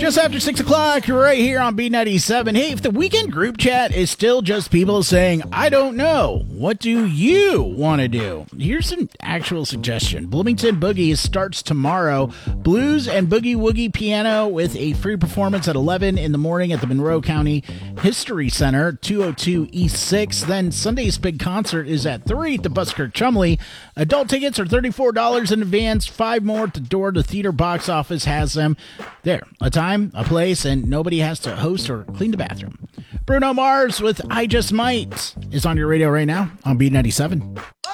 Just after 6 o'clock, right here on B97. Hey, if the weekend group chat is still just people saying, I don't know, what do you want to do? Here's an actual suggestion. Bloomington Boogie starts tomorrow. Blues and Boogie Woogie Piano with a free performance at 11 in the morning at the Monroe County History Center, 202 East 6. Then Sunday's big concert is at 3 at the Buskirk Chumley. Adult tickets are $34 in advance, 5 more at the door. The theater box office has them. There, a time, a place, and nobody has to host or clean the bathroom. Bruno Mars with I Just Might is on your radio right now on B97.